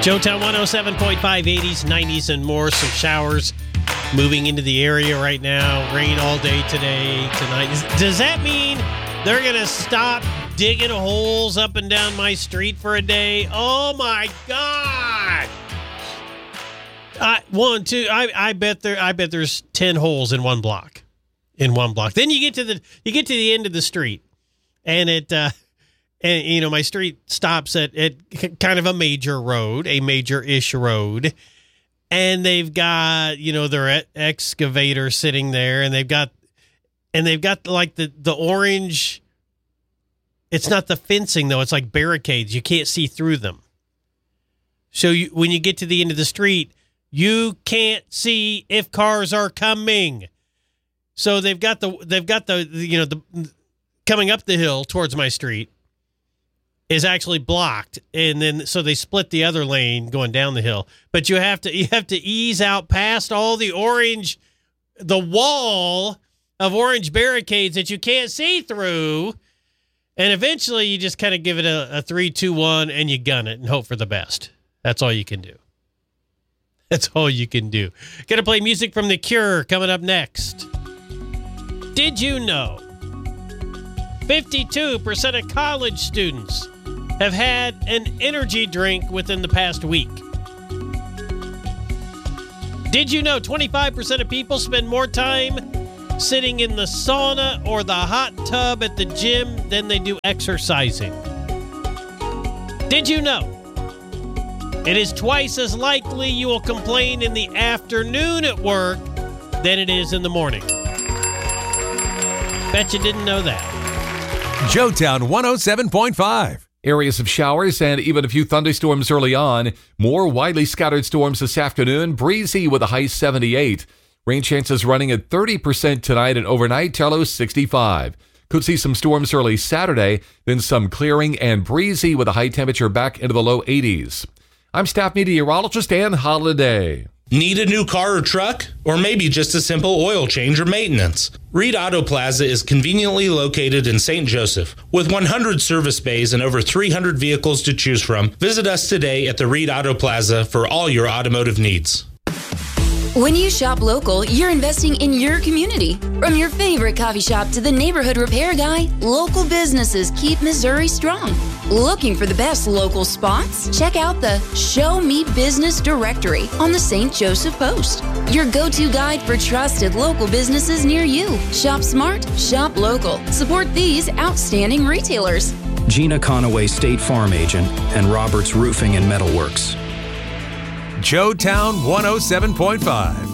Joetown 107.5, 80s, 90s, and more. Some showers moving into the area right now. Rain all day today, tonight. Does that mean they're going to stop digging holes up and down my street for a day? Oh, my God. I bet there's 10 holes in one block. Then you get to the end of the street, and my street stops at kind of a major-ish road, and they've got, their excavator sitting there, and they've got like the orange. It's not the fencing though; it's like barricades. You can't see through them. So when you get to the end of the street, you can't see if cars are coming. So they've got the coming up the hill towards my street is actually blocked, and then so they split the other lane going down the hill. But you have to ease out past all the wall of orange barricades that you can't see through, and eventually you just kind of give it a 3, 2, 1, and you gun it and hope for the best. That's all you can do. That's all you can do. Gonna play music from The Cure coming up next. Did you know 52% of college students have had an energy drink within the past week? Did you know 25% of people spend more time sitting in the sauna or the hot tub at the gym than they do exercising? Did you know it is twice as likely you will complain in the afternoon at work than it is in the morning? Bet you didn't know that. Joetown 107.5. Areas of showers and even a few thunderstorms early on. More widely scattered storms this afternoon. Breezy with a high 78. Rain chances running at 30% tonight and overnight. Low 65. Could see some storms early Saturday, then some clearing and breezy with a high temperature back into the low 80s. I'm staff meteorologist Ann Holiday. Need a new car or truck? Or maybe just a simple oil change or maintenance? Reed Auto Plaza is conveniently located in St. Joseph. With 100 service bays and over 300 vehicles to choose from, visit us today at the Reed Auto Plaza for all your automotive needs. When you shop local, you're investing in your community. From your favorite coffee shop to the neighborhood repair guy, local businesses keep Missouri strong. Looking for the best local spots? Check out the Show Me Business directory on the St. Joseph Post. Your go-to guide for trusted local businesses near you. Shop smart, shop local. Support these outstanding retailers. Gina Conaway, State Farm Agent, and Roberts Roofing and Metalworks. Joetown 107.5.